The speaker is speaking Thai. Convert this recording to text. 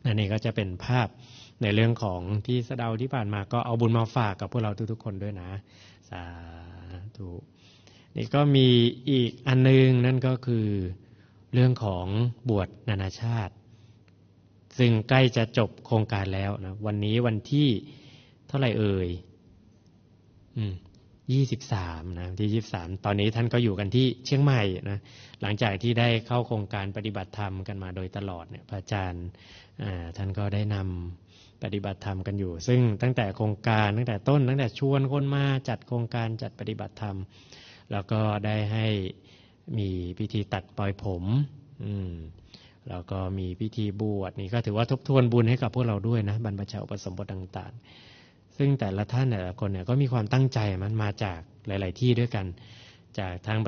นั่นเองก็จะเป็นภาพในเรื่องของที่สะเดาที่ผ่านมาก็เอาบุญมาฝากกับพวกเราทุกๆคนด้วยนะสาธุนี่ก็มีอีกอันนึงนั่นก็คือเรื่องของบวชนานาชาติซึ่งใกล้จะจบโครงการแล้วนะวันนี้วันที่เท่าไหร่เอ่ย23นะที่23ตอนนี้ท่านก็อยู่กันที่เชียงใหม่นะหลังจากที่ได้เข้าโครงการปฏิบัติธรรมกันมาโดยตลอดเนี่ยพระอาจารย์ท่านก็ได้นำปฏิบัติธรรมกันอยู่ซึ่งตั้งแต่โครงการตั้งแต่ต้นตั้งแต่ชวนคนมาจัดโครงการจัดปฏิบัติธรรมแล้วก็ได้ให้มีพิธีตัดปล่อยผมแล้วก็มีพิธีบวชนี่ก็ถือว่าทบทวนบุญให้กับพวกเราด้วยนะบรรพชาอุปสมบทต่างๆซึ่งแต่ละท่านแต่ละคนเนี่ยก็มีความตั้งใจมันมาจากหลายๆที่ด้วยกันจากทาง